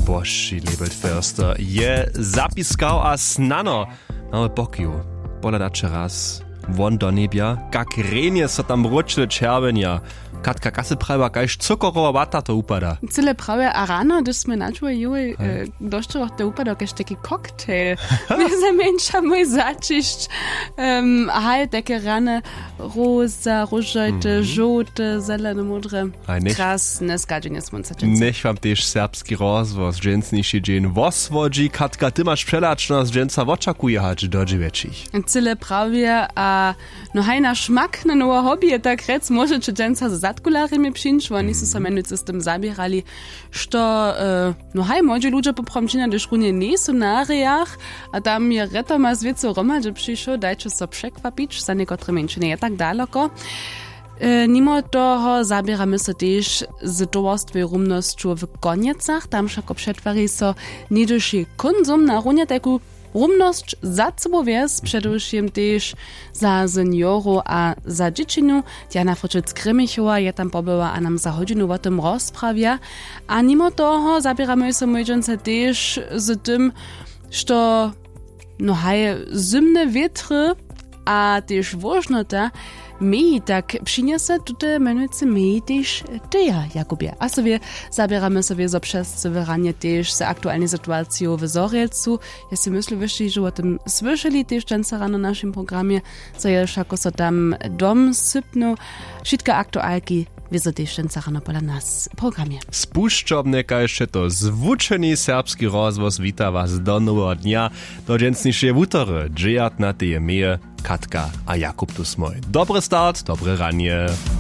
Boši, Lebelt Förster, je zapiskał a snano. Mamy pokiu, poladacze raz, won do niebia, kak renie so tam ročne červenja. Katka, kasy prawa, kajś cukorowa wata to upada. Cyle prawie, a rano, gdyż my načuj juj, doszło to upada, kajś taki koktajl. Zamięcza mój zaciszcz. Haj, takie rane, rosa, różote, żółte, zelene, modre. Krasne skadzenie słońca. Niech wam też serbski rozwoz, dżęsniejszy dzień woswodzi. Katka, ty masz przelaczność dżęca oczakuje hać do dziewięcich. Cyle prawie, a no haj na szmak na nowe hobby, tak rec może czy dżęca zadkularimi przyjść, oni su sa menujcy z tym zabierali, što, no haj, młodzi ludzie popromčina, gdyż runie nie są na areach, a tam je retoma z wiecu Roma, że przyszło, dajcie so przekwapić, za niekotre mężczyny je tak daleko. Mimo toho zabieramy so też z towarstwem rumnością w Koniecach, tam však obšetvari so nieduši konzum na runie taku rumnosť za sobą wies, przedewším też za seniorów a za dziewczynu. Diana Froczyc-Grymichowa je tam pobyła, a nam za hodinu o tym rozprawia. A mimo toho zabieramy się mojżące też z tym, że no haj, zimne wietry a też wożnota mi tak przyniosę tutaj menujcy mi też teja, Jakubie. A sobie zabieramy sobie zo przez wyranie też za aktualną sytuację w Zorielcu. Ja si myślę, że o tym słyszeli też często rano w naszym programie, co jest jako so tam dom sypnął. Wszystkie aktualki wiedzą też często rano pola nas w programie. Spuszczobne kajsze to zwuczeni serbski rozwoz wita was do nowego dnia, do dżęsniejszej wutory, dżejat na teje meje, Katka a Jakub tu smoj. Dobry start, dobre ranie.